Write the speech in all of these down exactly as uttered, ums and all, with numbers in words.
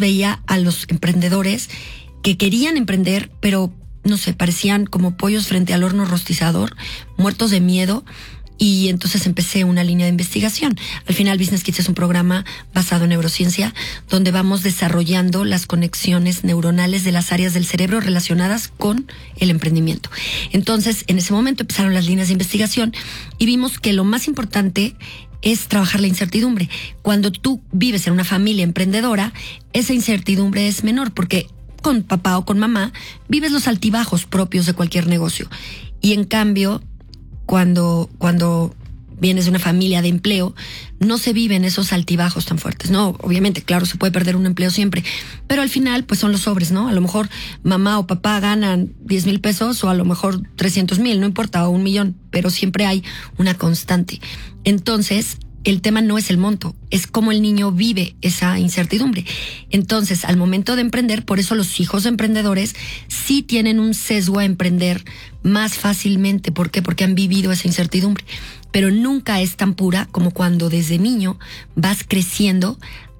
veía a los emprendedores que querían emprender, pero no sé, parecían como pollos frente al horno rostizador, muertos de miedo. Y entonces empecé una línea de investigación. Al final, Business Kids es un programa basado en neurociencia, donde vamos desarrollando las conexiones neuronales de las áreas del cerebro relacionadas con el emprendimiento. Entonces, en ese momento empezaron las líneas de investigación y vimos que lo más importante es trabajar la incertidumbre. Cuando tú vives en una familia emprendedora, esa incertidumbre es menor, porque con papá o con mamá vives los altibajos propios de cualquier negocio. Y en cambio, cuando, cuando vienes de una familia de empleo, no se viven esos altibajos tan fuertes, ¿no? Obviamente, claro, se puede perder un empleo siempre, pero al final, pues son los sobres, ¿no? A lo mejor mamá o papá ganan diez mil pesos o a lo mejor trescientos mil, no importa, o un millón, pero siempre hay una constante. Entonces, el tema no es el monto, es cómo el niño vive esa incertidumbre. Entonces, al momento de emprender, por eso los hijos de emprendedores sí tienen un sesgo a emprender más fácilmente. ¿Por qué? Porque han vivido esa incertidumbre. Pero nunca es tan pura como cuando desde niño vas creciendo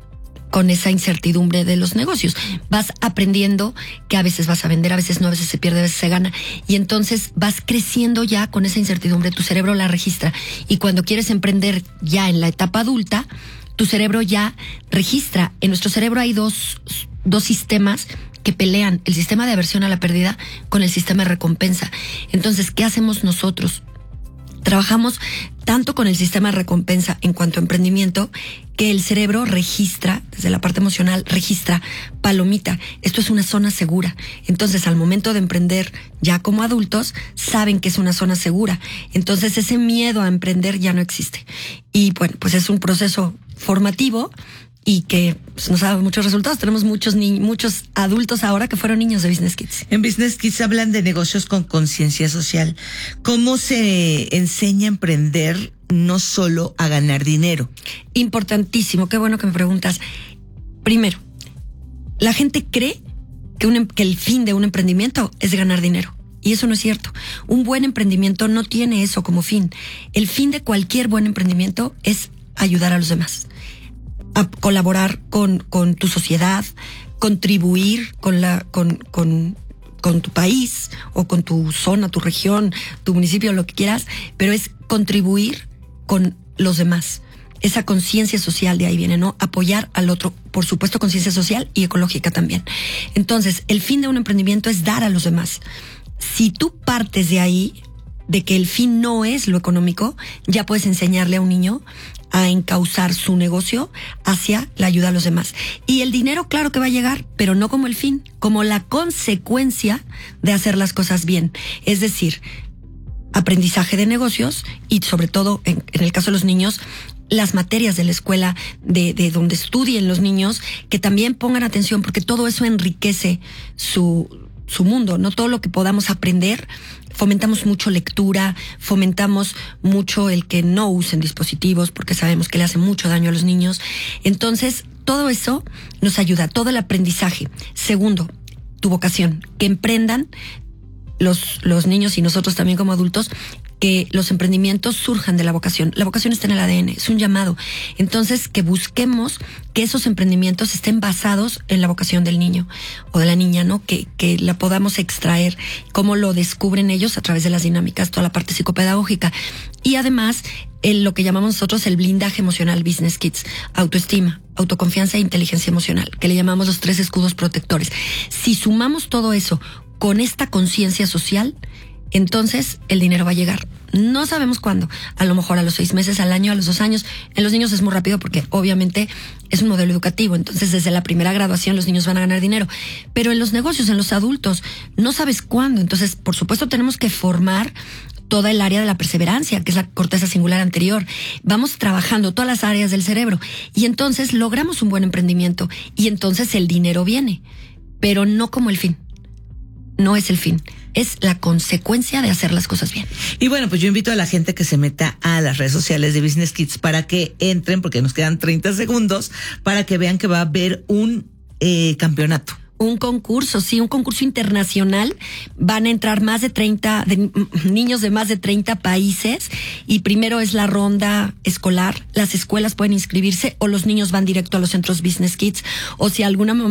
con esa incertidumbre de los negocios. Vas aprendiendo que a veces vas a vender, a veces no, a veces se pierde, a veces se gana. Y entonces vas creciendo ya con esa incertidumbre, tu cerebro la registra. Y cuando quieres emprender ya en la etapa adulta, tu cerebro ya registra. En nuestro cerebro hay dos, dos sistemas que pelean, el sistema de aversión a la pérdida con el sistema de recompensa. Entonces, ¿qué hacemos nosotros? Trabajamos tanto con el sistema de recompensa en cuanto a emprendimiento que el cerebro registra, desde la parte emocional, registra palomita. Esto es una zona segura. Entonces, al momento de emprender ya como adultos, saben que es una zona segura. Entonces, ese miedo a emprender ya no existe. Y bueno, pues es un proceso formativo y que pues, nos ha dado muchos resultados. Tenemos muchos ni muchos adultos ahora que fueron niños de Business Kids. En Business Kids hablan de negocios con conciencia social. ¿Cómo se enseña a emprender, no solo a ganar dinero? Importantísimo, qué bueno que me preguntas. Primero, la gente cree que, un, que el fin de un emprendimiento es ganar dinero. Y eso no es cierto. Un buen emprendimiento no tiene eso como fin. El fin de cualquier buen emprendimiento es ayudar a los demás, a colaborar con, con tu sociedad, contribuir con la, con, con, con tu país o con tu zona, tu región, tu municipio, lo que quieras, pero es contribuir con los demás. Esa conciencia social de ahí viene, ¿no? Apoyar al otro, por supuesto, conciencia social y ecológica también. Entonces, el fin de un emprendimiento es dar a los demás. Si tú partes de ahí, de que el fin no es lo económico, ya puedes enseñarle a un niño a encauzar su negocio hacia la ayuda a los demás. Y el dinero, claro que va a llegar, pero no como el fin, como la consecuencia de hacer las cosas bien. Es decir, aprendizaje de negocios y sobre todo, en, en el caso de los niños, las materias de la escuela, de, de donde estudien los niños, que también pongan atención, porque todo eso enriquece su, su mundo, ¿no? Todo lo que podamos aprender. Fomentamos mucho lectura, fomentamos mucho el que no usen dispositivos porque sabemos que le hace mucho daño a los niños. Entonces, todo eso nos ayuda, todo el aprendizaje. Segundo, tu vocación, que emprendan los, los niños y nosotros también como adultos, que los emprendimientos surjan de la vocación. La vocación está en el A D N, es un llamado. Entonces, que busquemos que esos emprendimientos estén basados en la vocación del niño o de la niña, ¿no? Que, que la podamos extraer, cómo lo descubren ellos a través de las dinámicas, toda la parte psicopedagógica. Y además, el, lo que llamamos nosotros el blindaje emocional Business Kids, autoestima, autoconfianza e inteligencia emocional, que le llamamos los tres escudos protectores. Si sumamos todo eso con esta conciencia social, entonces el dinero va a llegar. No sabemos cuándo, a lo mejor a los seis meses, al año, a los dos años. En los niños es muy rápido porque obviamente es un modelo educativo, entonces desde la primera graduación los niños van a ganar dinero. Pero en los negocios, en los adultos, no sabes cuándo. Entonces, por supuesto, tenemos que formar toda el área de la perseverancia, que es la corteza singular anterior. Vamos trabajando todas las áreas del cerebro y entonces logramos un buen emprendimiento y entonces el dinero viene, pero no como el fin. No es el fin. Es la consecuencia de hacer las cosas bien. Y bueno, pues yo invito a la gente que se meta a las redes sociales de Business Kids para que entren, porque nos quedan treinta segundos, para que vean que va a haber un eh, campeonato. Un concurso, sí, un concurso internacional. Van a entrar más de treinta, de, niños de más de treinta países y primero es la ronda escolar. Las escuelas pueden inscribirse o los niños van directo a los centros Business Kids o si alguna